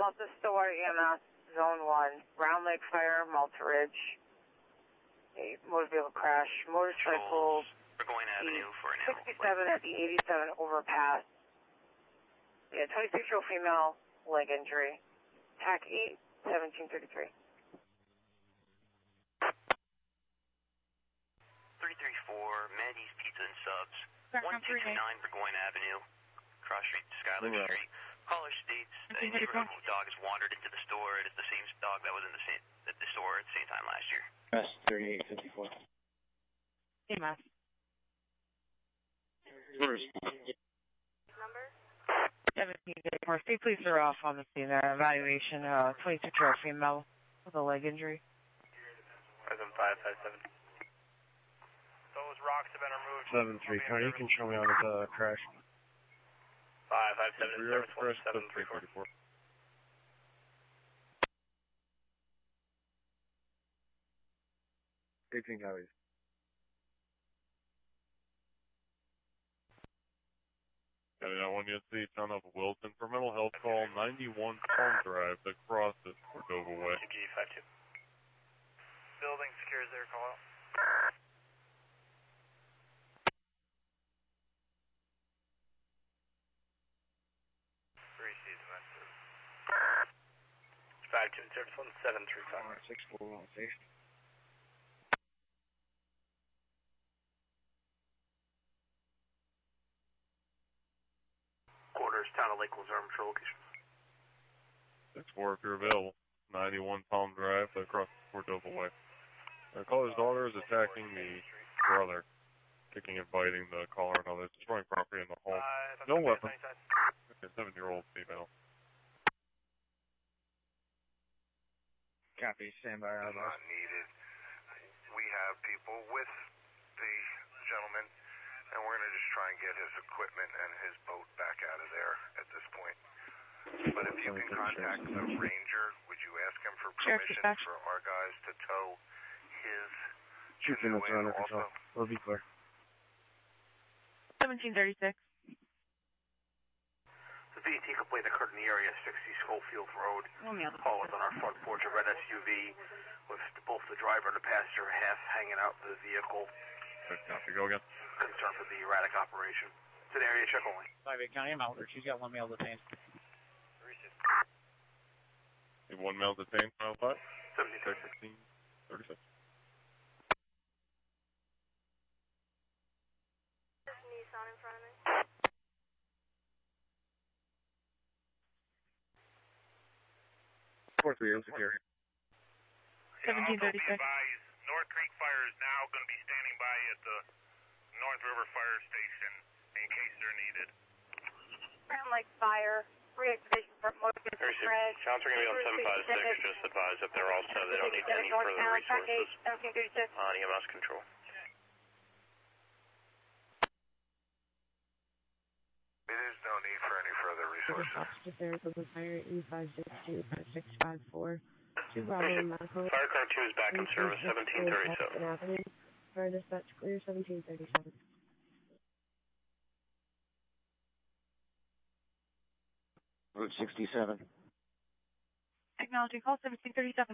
Malta Stillwater EMS, Zone 1, Round Lake Fire, Malta Ridge. A motor vehicle crash, motorcycle. Burgoyne Avenue for an 67 at the 87 overpass. Yeah, 26-year-old female, leg injury. TAC 8, 1733. 334, Maddie's Pizza and Subs, 1229 Burgoyne Avenue, cross street to Skyler Street. Caller states a neighborhood dog has wandered into the store. It is the same dog that was in the store at the same time last year. That's 3854. Hey, Matt. First. Number? 1734. State police are off on the scene there. Evaluation, 26-year-old female with a leg injury. 557. Those rocks have been removed. 734. You can show me on the crash. 557 service 1734. 18 copies. Got it, I want you to see John of Wilson for mental health call 91 Palm Drive that crosses Cordova Way. G52. Building secures their call out. Receive the message. 52 service 1735. 641 station. Quarters, town of Lake Luzerne, patrol location. 6-4 if you're available. 91 Palm Drive that crosses Cordova Way. The caller's daughter is attacking the brother, kicking and biting the caller and others, destroying property in the home. No weapon. A 7-year-old female. Copy, stand by. Not needed. We have people with the gentleman, and we're going to just try and get his equipment and his boat back out of there at this point. But if you can contact the ranger, would you ask him for permission for our guys to tow his Shooting is under control. We'll be clear. 1736. The VT complaint occurred in the area, 60 Schofield Road. Paul was on our front porch, a red SUV, with both the driver and the passenger half hanging out of the vehicle. Good copy, go again. Concern for the erratic operation. It's an area check only. 5-8 County, I'm out there. She's got one male detained. You have one male detained, file 5? 1736. 36. Nissan in front of me. Fourth wheel, secure. 1736. North Creek Fire is now going to be standing by at the North River Fire Station in case they're needed. Round Lake Fire. Reactivation for motor vehicle crash. Shots are going to be on 756. Just advise if they're all set. They don't need any further resources 1736. on EMS control. There is no need for any further resources. Officer Therapist of Fire E562-5654. 2 Bravo Medical. Fire car 2 is back in service, 1737. Avenue. Fire dispatch clear, 1737. Route 67. Technology call 1737.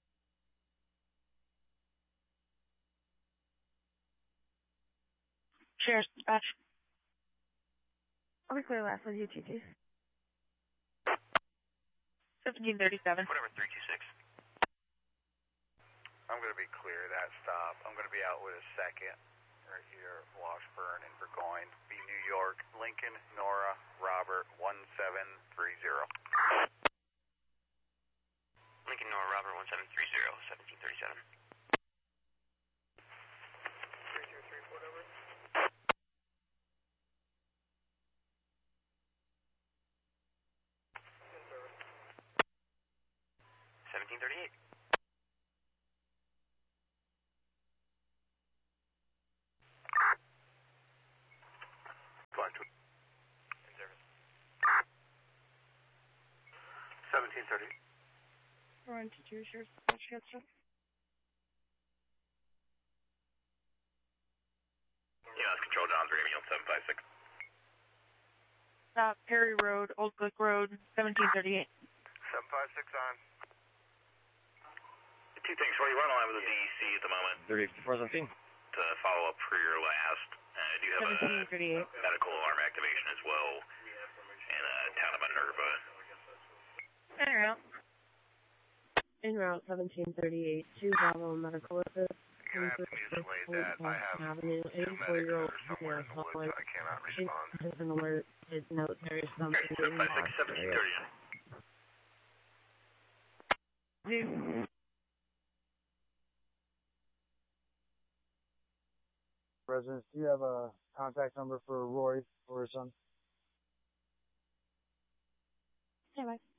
Sheriff's dispatch. I'll be clear last with UTT. 1737. Whatever, 326. I'm going to be clear of that stop. I'm going to be out with a second right here, Washburn and Burgoyne. Be New York, Lincoln, Nora, Robert, 1730. Lincoln Nora Robert 1730, 1737. 3234 over. $1738. Flight 2. In service. 1730. Run to 2 Sheriff's dispatch, gotcha. EMS control down 3 Emil 756. Perry Road, Old Glick Road, 1738. 756 on. Two things for you. We're on the line with the DEC at the moment. 3417. To follow up for your last, I do have a medical alarm activation as well in town of Minerva. En route. En route 1738 to Bravo Medical Assist. You're going to have to mutilate that. I have Avenue, two medics that are somewhere in the woods. I cannot respond. There's an alert. His note carries something in the 1730. Residents, do you have a contact number for Roy or his son? Hey, bye.